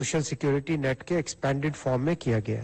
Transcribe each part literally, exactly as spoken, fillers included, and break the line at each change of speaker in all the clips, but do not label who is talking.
Social security net के expanded form में किया गया है।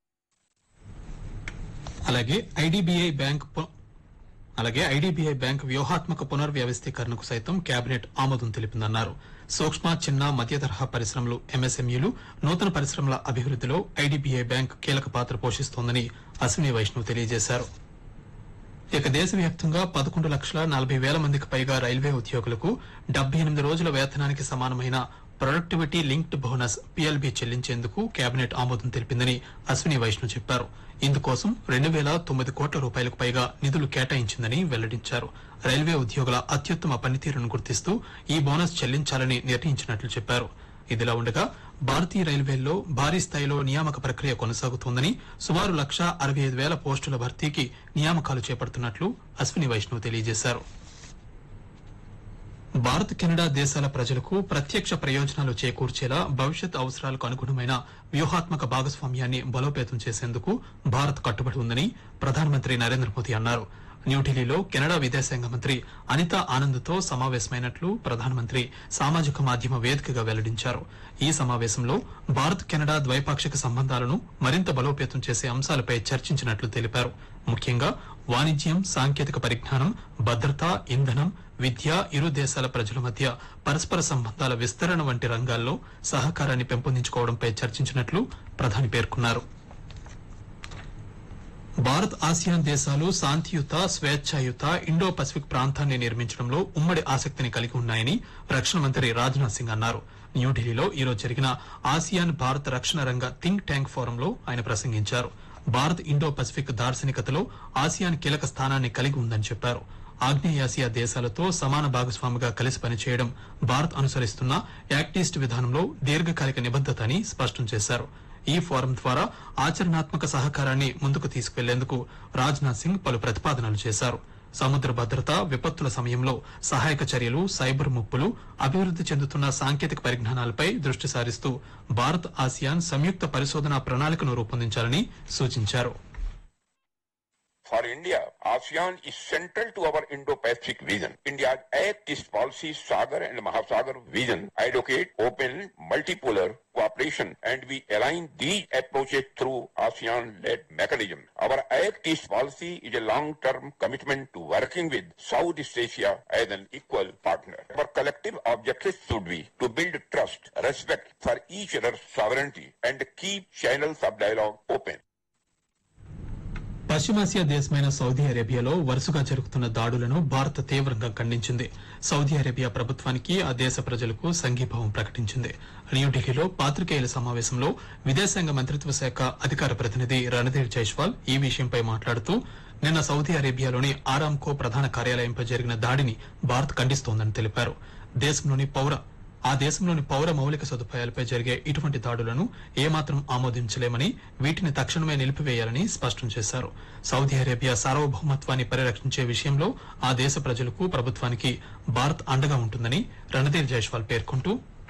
అలాగే ఐడిబిఐ బ్యాంక్ పు- అలాగే ఐడిబిఐ బ్యాంక్ వ్యూహాత్మక పునర్వ్యవస్థీకరణకు సైతం కేబినెట్ ఆమోదం తెలిపిందన్నారు. సూక్ష్మ చిన్న మధ్య తరహా పరిశ్రమలు ఎంఎస్ఎంఈలు నూతన పరిశ్రమల అభివృద్దిలో ఐడిబిఐ బ్యాంక్ కీలక పాత్ర పోషిస్తోందని అశ్విని వైష్ణవ్ తెలియజేశారు. ఇక దేశవ్యాప్తంగా పదకొండు లక్షల నలభై వేల మందికి పైగా రైల్వే ఉద్యోగులకు డెబ్బై ఎనిమిది రోజుల వేతనానికి సమానమైన ప్రొడక్టివిటీ లింక్డ్ బోనస్ పీఎల్బీ చెల్లించేందుకు కేబినెట్ ఆమోదం తెలిపిందని అశ్విని వైష్ణవ్ చెప్పారు. ఇందుకోసం రెండు వేల తొమ్మిది కోట్ల రూపాయలకు పైగా నిధులు కేటాయించిందని వెల్లడించారు. రైల్వే ఉద్యోగుల అత్యుత్తమ పనితీరును గుర్తిస్తూ ఈ బోనస్ చెల్లించాలని నిర్ణయించినట్లు చెప్పారు. ఇదిలా ఉండగా భారతీయ రైల్వేల్లో భారీ స్థాయిలో నియామక ప్రక్రియ కొనసాగుతోందని సుమారు లక్ష అరవై ఐదు వేల పోస్టుల భర్తీకి నియామకాలు చేపడుతున్నట్లు అశ్విని వైష్ణవ్ తెలియజేశారు. భారత్ కెనడా దేశాల ప్రజలకు ప్రత్యక్ష ప్రయోజనాలు చేకూర్చేలా భవిష్యత్ అవసరాలకు అనుగుణమైన వ్యూహాత్మక భాగస్వామ్యాన్ని బలోపేతం చేసేందుకు భారత్ కట్టుబడి ఉందని ప్రధానమంత్రి నరేంద్ర మోదీ అన్నారు. న్యూఢిల్లీలో కెనడా విదేశాంగ మంత్రి అనితా ఆనంద్తో సమావేశమైనట్లు ప్రధానమంత్రి సామాజిక మాధ్యమ వేదికగా వెల్లడించారు. ఈ సమావేశంలో భారత్ కెనడా ద్వైపాక్షిక సంబంధాలను మరింత బలోపేతం చేసే అంశాలపై చర్చించినట్లు తెలిపారు. ముఖ్యంగా వాణిజ్యం, సాంకేతిక పరిజ్ఞానం, భద్రత, ఇంధనం, విద్య, ఇరు దేశాల ప్రజల మధ్య పరస్పర సంబంధాల విస్తరణ వంటి రంగాల్లో సహకారాన్ని పెంపొందించుకోవడంపై చర్చించినట్లు ప్రధాని పేర్కొన్నారు. భారత్ ఆసియాన్ దేశాలు శాంతియుత, స్వేచ్ఛాయుత ఇండో పసిఫిక్ ప్రాంతాన్ని నిర్మించడంలో ఉమ్మడి ఆసక్తిని కలిగి ఉన్నాయని రక్షణ మంత్రి రాజ్నాథ్ సింగ్ అన్నారు. న్యూఢిల్లీలో ఈరోజు జరిగిన ఆసియాన్ భారత్ రక్షణ రంగ థింక్ ట్యాంక్ ఫోరంలో ఆయన ప్రసంగించారు. భారత్ ఇండో పసిఫిక్ దార్శనికతలో ఆసియాన్ కీలక స్థానాన్ని కలిగి ఉందని చెప్పారు. ఆగ్నేయాసియా దేశాలతో సమాన భాగస్వామిగా కలిసి పనిచేయడం భారత్ అనుసరిస్తున్న యాక్ట్ ఈస్ట్ విధానంలో దీర్ఘకాలిక నిబద్దత అని స్పష్టం చేశారు. ఈ ఫోరం ద్వారా ఆచరణాత్మక సహకారాన్ని ముందుకు తీసుకువెళ్లేందుకు రాజ్నాథ్ సింగ్ పలు ప్రతిపాదనలు చేశారు. సముద్ర భద్రత, విపత్తుల సమయంలో సహాయక చర్యలు, సైబర్ ముప్పులు, అభివృద్ది చెందుతున్న సాంకేతిక పరిజ్ఞానాలపై దృష్టి సారిస్తూ భారత్ ఆసియాన్ సంయుక్త పరిశోధనా ప్రణాళికను రూపొందించాలని సూచించారు.
For India, ASEAN is central to our Indo-Pacific vision. India's Act East policy, Sagar and Mahasagar vision advocate open multipolar cooperation, and we align these approaches through ASEAN-led mechanism. Our Act East policy is a long-term commitment to working with Southeast Asia as an equal partner. Our collective objectives should be to build trust, respect for each other's sovereignty, and keep channels of dialogue open.
పశ్చిమాసియా దేశమైన Saudi అరేబియాలో వరుసగా జరుగుతున్న దాడులను భారత్ తీవ్రంగా ఖండించింది. Saudi Arabia ప్రభుత్వానికి ఆ దేశ ప్రజలకు సంఘీభావం ప్రకటించింది. న్యూఢిల్లీలో పాత్రికేయుల సమావేశంలో విదేశాంగ మంత్రిత్వ శాఖ అధికార ప్రతినిధి రణధీర్ జైస్వాల్ ఈ విషయంపై మాట్లాడుతూ నిన్న సౌదీ అరేబియాలోని ఆరామ్కో ప్రధాన కార్యాలయంపై జరిగిన దాడిని భారత్ ఖండిస్తోందని తెలిపారు. దేశంలోని పౌర ఆ దేశంలోని పౌర మౌలిక సదుపాయాలపై జరిగే ఇటువంటి దాడులను ఏమాత్రం ఆమోదించలేమని, వీటిని తక్షణమే నిలిపివేయాలని స్పష్టం చేశారు. సౌదీ అరేబియా సార్వభౌమత్వాన్ని పరిరక్షించే విషయంలో ఆ దేశ ప్రజలకు, ప్రభుత్వానికి భారత్ అండగా ఉంటుందని రణధీర్ జైస్వాల్ పేర్కొంటూ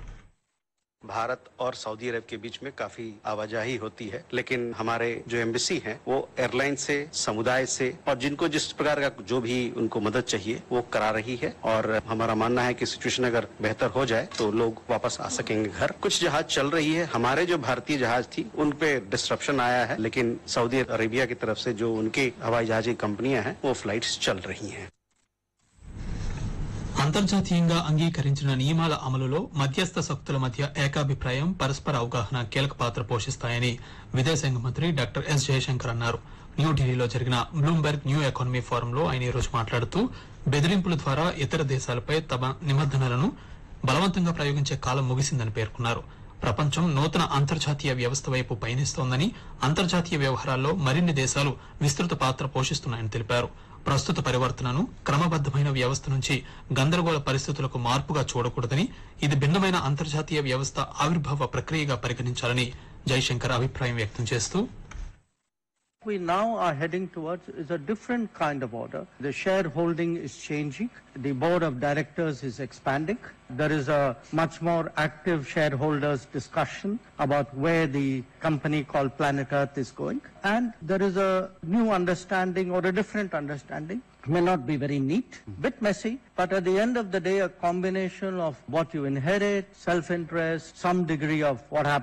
भारत और सऊदी अरब के बीच में काफी आवाजाही होती है, लेकिन हमारे जो एम्बेसी हैं वो एयरलाइन से, समुदाय से और जिनको जिस प्रकार का जो भी उनको मदद चाहिए वो करा रही है। और हमारा मानना है कि सिचुएशन अगर बेहतर हो जाए तो लोग वापस आ सकेंगे घर। कुछ जहाज चल रही है, हमारे जो भारतीय जहाज थी उन पे डिस्ट्रप्शन आया है, लेकिन सऊदी अरेबिया की तरफ से जो उनकी हवाई जहाज की कंपनियां हैं वो फ्लाइट्स चल रही हैं।
అంతర్జాతీయంగా అంగీకరించిన నియమాల అమలులో మధ్యస్థ శక్తుల మధ్య ఏకాభిప్రాయం, పరస్పర అవగాహన కీలక పాత్ర పోషిస్తాయని విదేశాంగ మంత్రి డాక్టర్ ఎస్ జయశంకర్ అన్నారు. న్యూఢిల్లీలో జరిగిన బ్లూంబెర్గ్ న్యూ ఎకానమీ ఫోరంలో ఆయన ఈ రోజు మాట్లాడుతూ బెదిరింపుల ద్వారా ఇతర దేశాలపై తమ నిబంధనలను బలవంతంగా ప్రయోగించే కాలం ముగిసిందని పేర్కొన్నారు. ప్రపంచం నూతన అంతర్జాతీయ వ్యవస్థ వైపు పయనిస్తోందని, అంతర్జాతీయ వ్యవహారాల్లో మరిన్ని దేశాలు విస్తృత పాత్ర పోషిస్తున్నాయని తెలిపారు. ప్రస్తుత పరివర్తనను క్రమబద్దమైన వ్యవస్థ నుంచి గందరగోళ పరిస్థితులకు మార్పుగా చూడకూడదని, ఇది భిన్నమైన అంతర్జాతీయ వ్యవస్థ ఆవిర్భావ ప్రక్రియగా పరిగణించాలని జైశంకర్ అభిప్రాయం వ్యక్తం చేస్తూ
we now are heading towards is a different kind of order. The shareholding is changing. The board of directors is expanding. There is a much more active shareholders discussion about where the company called Planet Earth is going. And there is a new understanding or a different understanding may not be very neat, bit messy, but at the end of the day, a combination of what you inherit, self-interest, some degree of what happens